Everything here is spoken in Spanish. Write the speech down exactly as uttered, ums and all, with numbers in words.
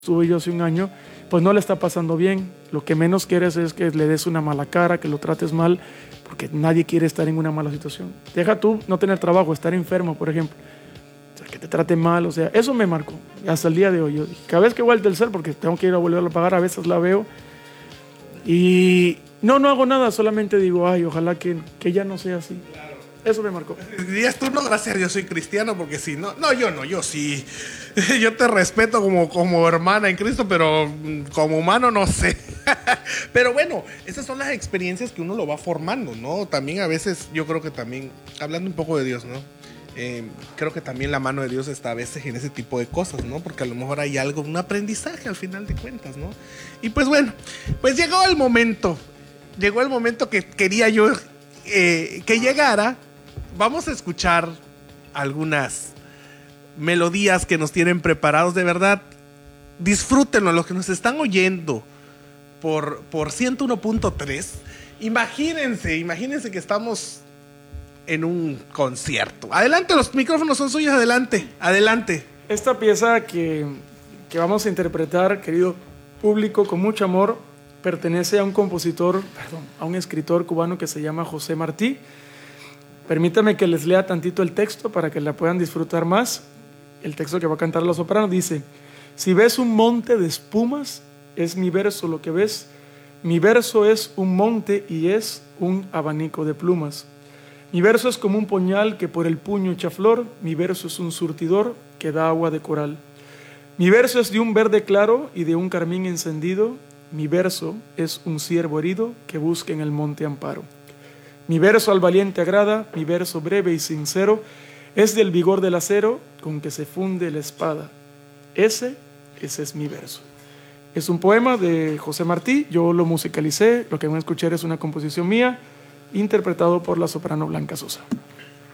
estuve yo hace un año, pues no le está pasando bien. Lo que menos quieres es que le des una mala cara, que lo trates mal, porque nadie quiere estar en una mala situación. Deja tú no tener trabajo, estar enfermo, por ejemplo. O sea, que te trate mal, o sea, eso me marcó. Hasta el día de hoy, yo dije, cada vez que voy al Telcel, porque tengo que ir a volverlo a pagar, a veces la veo, y no, no hago nada, solamente digo, ay, ojalá que, que ya no sea así. Claro. Eso me marcó. Dirías tú, no, gracias a Dios soy cristiano, porque si no, no, yo no, yo sí. Yo te respeto como, como hermana en Cristo, pero como humano no sé. Pero bueno, esas son las experiencias que uno lo va formando, ¿no? También a veces, yo creo que también, hablando un poco de Dios, ¿no? Eh, creo que también la mano de Dios está a veces en ese tipo de cosas, ¿no? Porque a lo mejor hay algo, un aprendizaje al final de cuentas, ¿no? Y pues bueno, pues llegó el momento, llegó el momento que quería yo eh, que llegara. Vamos a escuchar algunas melodías que nos tienen preparados. De verdad, disfrútenlo, los que nos están oyendo por, por ciento uno punto tres. Imagínense, imagínense que estamos en un concierto. Adelante, los micrófonos son suyos, adelante, adelante. Esta pieza que, que vamos a interpretar, querido público, con mucho amor, pertenece a un compositor, perdón, a un escritor cubano que se llama José Martí. Permítame que les lea tantito el texto para que la puedan disfrutar más. El texto que va a cantar la soprano dice: si ves un monte de espumas, es mi verso lo que ves. Mi verso es un monte y es un abanico de plumas. Mi verso es como un puñal que por el puño echa flor. Mi verso es un surtidor que da agua de coral. Mi verso es de un verde claro y de un carmín encendido. Mi verso es un ciervo herido que busca en el monte amparo. Mi verso al valiente agrada, mi verso breve y sincero es del vigor del acero con que se funde la espada. Ese, ese es mi verso. Es un poema de José Martí, yo lo musicalicé, lo que van a escuchar es una composición mía, interpretado por la soprano Blanca Sosa.